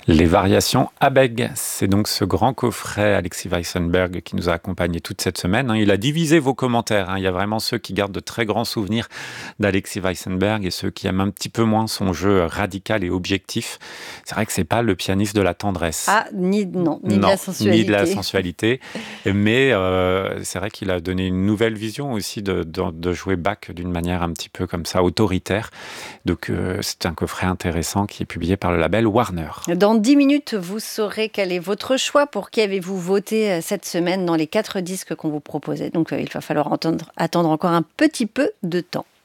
Les variations Abegg, c'est donc ce grand coffret Alexis Weissenberg qui nous a accompagnés toute cette semaine. Il a divisé vos commentaires. Il y a vraiment ceux qui gardent de très grands souvenirs d'Alexis Weissenberg et ceux qui aiment un petit peu moins son jeu radical et objectif. C'est vrai que c'est pas le pianiste de la tendresse. Ah, ni de la sensualité. Ni de la sensualité. Mais c'est vrai qu'il a donné une nouvelle vision aussi de jouer Bach d'une manière un petit peu comme ça, autoritaire. Donc c'est un coffret intéressant qui est publié par le label Warner. Dans 10 minutes, vous saurez quel est votre choix. Pour qui avez-vous voté cette semaine dans les 4 disques qu'on vous proposait. Donc il va falloir attendre encore un petit peu de temps.